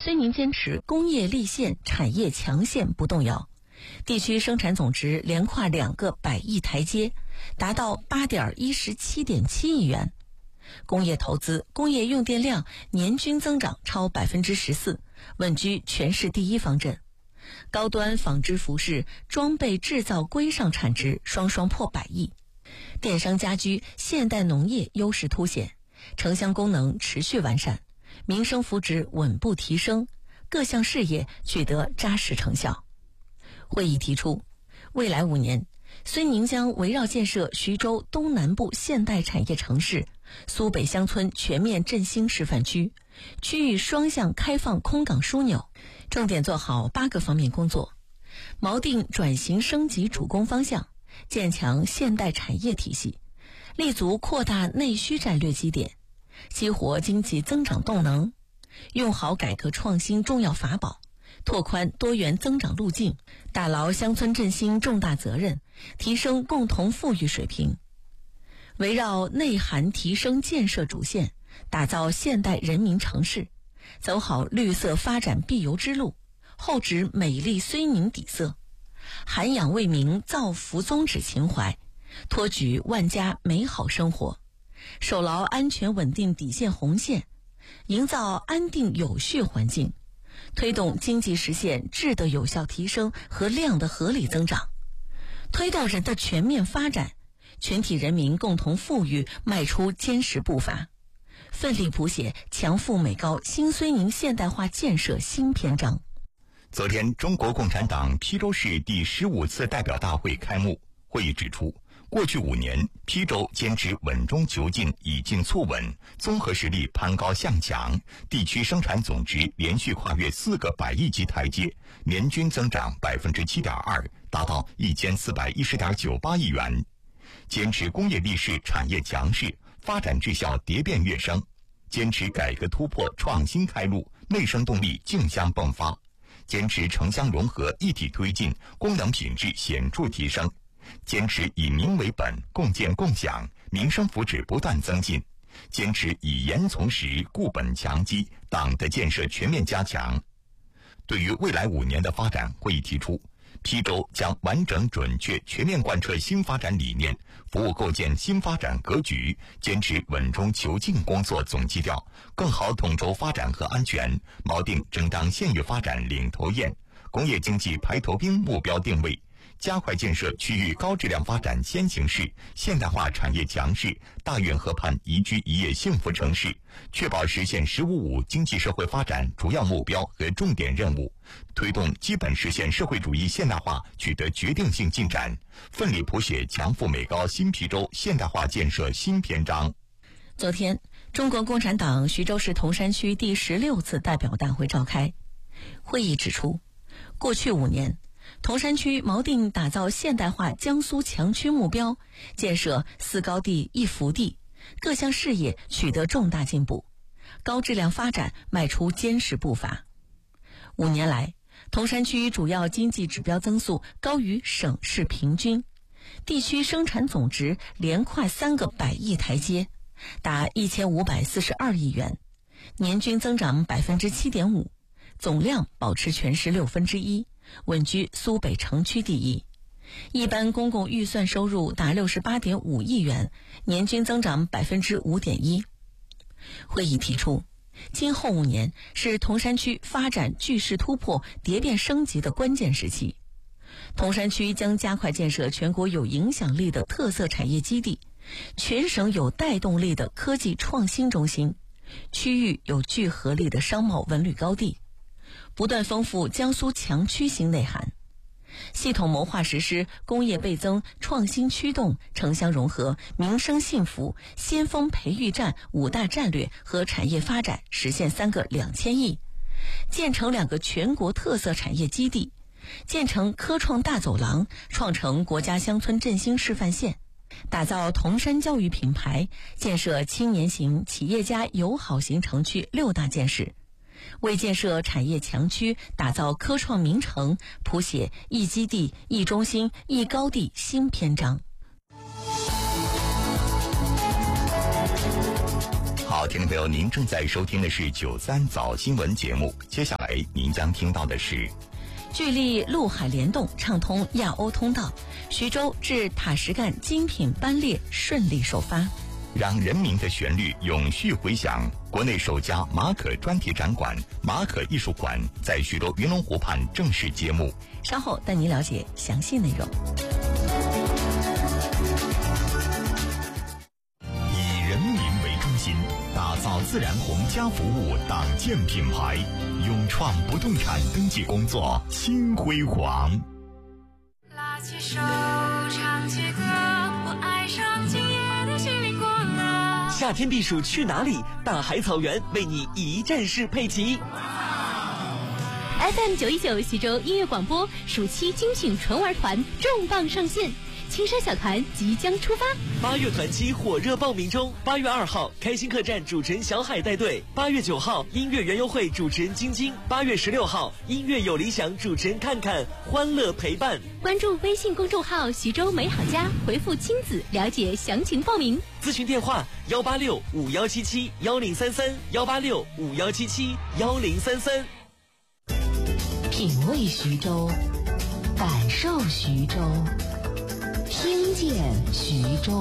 绥宁坚持工业立县、产业强县不动摇，地区生产总值连跨2个100亿台阶，达到8.17.7亿元。工业投资、工业用电量年均增长超 14%， 稳居全市第一方阵。高端纺织服饰、装备制造规上产值双双破100亿。电商家居、现代农业优势凸显，城乡功能持续完善，民生福祉稳步提升，各项事业取得扎实成效。会议提出，未来5年，绥宁将围绕建设徐州东南部现代产业城市、苏北乡村全面振兴示范区、区域双向开放空港枢纽，重点做好8个方面工作，锚定转型升级主攻方向，建强现代产业体系，立足扩大内需战略基点，激活经济增长动能，用好改革创新重要法宝，拓宽多元增长路径，打牢乡村振兴重大责任，提升共同富裕水平。围绕内涵提升建设主线，打造现代人民城市，走好绿色发展必由之路，厚植美丽绥宁底色，涵养为民造福宗旨情怀，托举万家美好生活，守牢安全稳定底线红线，营造安定有序环境，推动经济实现质的有效提升和量的合理增长，推动人的全面发展，全体人民共同富裕迈出坚实步伐，奋力谱写强富美高新绥宁现代化建设新篇章。 昨天，中国共产党邳州市第15次代表大会开幕。会议指出，过去5年，邳州坚持稳中求进、以进促稳，综合实力攀高向强，地区生产总值连续跨越4个100亿级台阶，年均增长 7.2%， 达到1410.98亿元。坚持工业立市、产业强势，发展质效蝶变跃升；坚持改革突破、创新开路，内生动力竞相迸发；坚持城乡融合一体推进，功能品质显著提升；坚持以民为本，共建共享，民生福祉不断增进；坚持以严从实，固本强基，党的建设全面加强。对于未来5年的发展，会议提出，邳州将完整准确全面贯彻新发展理念，服务构建新发展格局，坚持稳中求进工作总基调，更好统筹发展和安全，锚定争当县域发展领头雁、工业经济排头兵目标定位，加快建设区域高质量发展先行市、现代化产业强市、大运河畔宜居宜业幸福城市，确保实现“十五五”经济社会发展主要目标和重点任务，推动基本实现社会主义现代化取得决定性进展，奋力谱写强富美高新邳州现代化建设新篇章。 昨天，中国共产党徐州市铜山区第16次代表大会召开。会议指出，过去5年，铜山区锚定打造现代化江苏强区目标，建设4高地1福地，各项事业取得重大进步，高质量发展迈出坚实步伐。5年来，铜山区主要经济指标增速高于省市平均，地区生产总值连跨3个100亿台阶，达1542亿元，年均增长 7.5%， 总量保持全市1/6，稳居苏北城区第一。一般公共预算收入达 68.5 亿元，年均增长 5.1%。 会议提出，今后5年是铜山区发展巨势突破、蝶变升级的关键时期。铜山区将加快建设全国有影响力的特色产业基地，全省有带动力的科技创新中心，区域有聚合力的商贸文旅高地，不断丰富江苏强区型内涵，系统谋划实施工业倍增、创新驱动、城乡融合、民生幸福、先锋培育战5大战略和产业发展，实现3个2000亿，建成2个全国特色产业基地，建成科创大走廊，创成国家乡村振兴示范县，打造铜山教育品牌，建设青年型、企业家友好型城区6大建设，为建设产业强区、打造科创名城谱写一基地、一中心、一高地新篇章。 好， 好，听众朋友，您正在收听的是93早新闻节目，接下来您将听到的是： 聚力陆海联动畅通亚欧通道，徐州至塔什干精品班列顺利首发。 让人民的旋律永续回响，国内首家马可专题展馆马可艺术馆在徐州云龙湖畔正式揭幕。 稍后带您了解详细内容。 以人民为中心，打造自然红家服务党建品牌，勇创不动产登记工作新辉煌。 拉起手，唱起歌，我爱上今夜的心灵过了。 夏天避暑去哪里？大海草原为你一站式配齐。 FM 919徐州音乐广播暑期精品纯玩团重磅上线，青山小团即将出发。 8月团期火热报名中，8月2号开心客栈主持人小海带队，8月9号音乐园游会主持人晶晶，8月16号音乐有理想主持人看看，欢乐陪伴。 关注微信公众号徐州美好家，回复亲子了解详情报名。 咨询电话18651771033，18651771033。 品味徐州，感受徐州，听见徐州。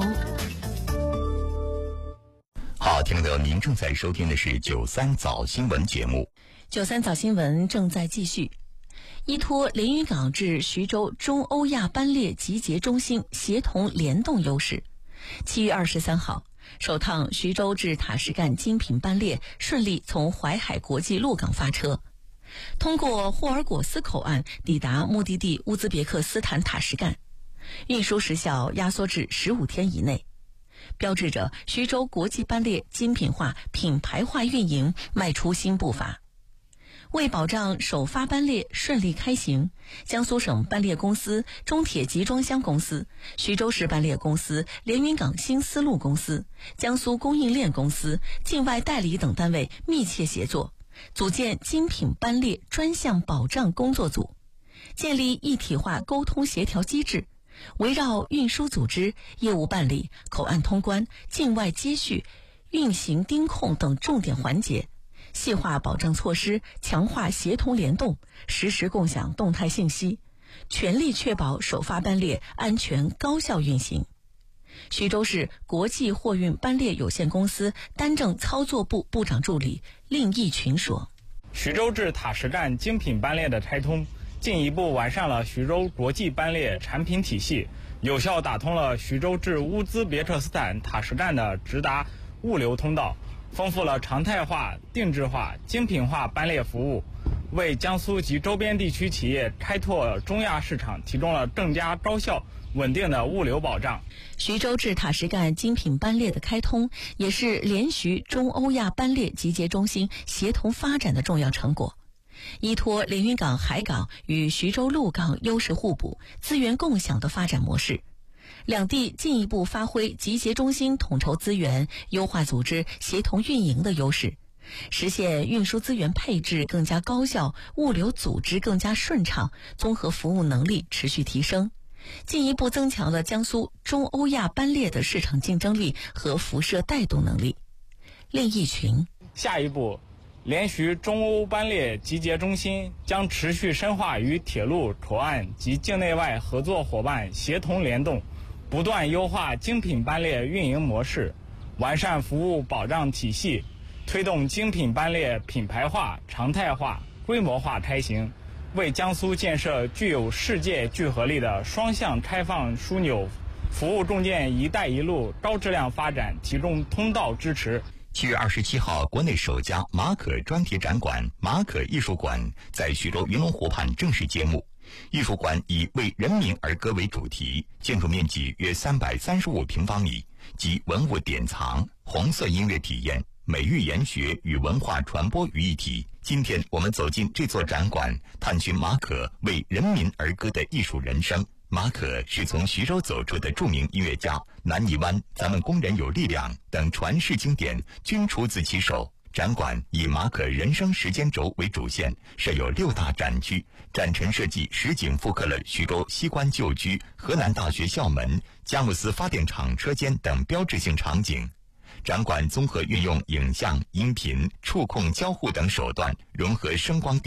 好，听众朋友，您正在收听的是93早新闻节目。 93早新闻正在继续。依托连云港至徐州中欧亚班列集结中心协同联动优势，7月23号，首趟徐州至塔什干精品班列顺利从淮海国际陆港发车，通过霍尔果斯口岸抵达目的地乌兹别克斯坦塔什干，运输时效压缩至15天以内，标志着徐州国际班列精品化、品牌化运营迈出新步伐。为保障首发班列顺利开行，江苏省班列公司、中铁集装箱公司、徐州市班列公司、连云港新丝路公司、江苏供应链公司、境外代理等单位密切协作，组建精品班列专项保障工作组，建立一体化沟通协调机制，围绕运输组织、业务办理、口岸通关、境外接续、运行盯控等重点环节，细化保障措施，强化协同联动，实时共享动态信息，全力确保首发班列安全高效运行。徐州市国际货运班列有限公司担正操作部部长助理令义群说： 徐州至塔什干精品班列的开通，进一步完善了徐州国际班列产品体系，有效打通了徐州至乌兹别克斯坦塔什干的直达物流通道，丰富了常态化、定制化、精品化班列服务，为江苏及周边地区企业开拓中亚市场提供了更加高效、稳定的物流保障。 徐州至塔什干精品班列的开通，也是联徐中欧亚班列集结中心协同发展的重要成果。依托连云港海港与徐州陆港优势互补、资源共享的发展模式，两地进一步发挥集结中心统筹资源、优化组织、协同运营的优势，实现运输资源配置更加高效，物流组织更加顺畅，综合服务能力持续提升，进一步增强了江苏中欧亚班列的市场竞争力和辐射带动能力。令义群： 下一步，联徐中欧班列集结中心将持续深化与铁路、口岸及境内外合作伙伴协同联动，不断优化精品班列运营模式，完善服务保障体系，推动精品班列品牌化、常态化、规模化开行，为江苏建设具有世界聚合力的双向开放枢纽、服务共建“一带一路”高质量发展提供通道支持。 7月27号，国内首家马可专题展馆马可艺术馆在徐州云龙湖畔正式揭幕。艺术馆以为人民而歌为主题，建筑面积约335平方米，集文物典藏、红色音乐体验、美育研学与文化传播于一体。今天我们走进这座展馆，探寻马可为人民而歌的艺术人生。马可是从徐州走出的著名音乐家，南泥湾、咱们工人有力量等传世经典均出自其手。展馆以马可人生时间轴为主线，设有6大展区，展陈设计实景复刻了徐州西关旧居、河南大学校门、佳木斯发电厂车间等标志性场景。 展馆综合运用影像、音频、触控交互等手段，融合声光